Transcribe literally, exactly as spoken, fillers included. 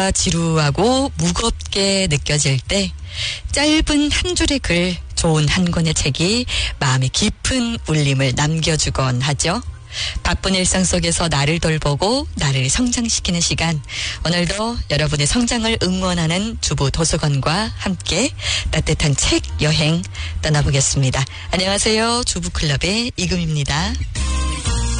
하루가 지루하고 무겁게 느껴질 때 짧은 한 줄의 글, 좋은 한 권의 책이 마음에 깊은 울림을 남겨주곤 하죠. 바쁜 일상 속에서 나를 돌보고 나를 성장시키는 시간, 오늘도 여러분의 성장을 응원하는 주부 도서관과 함께 따뜻한 책 여행 떠나보겠습니다. 안녕하세요. 주부클럽의 이금입니다.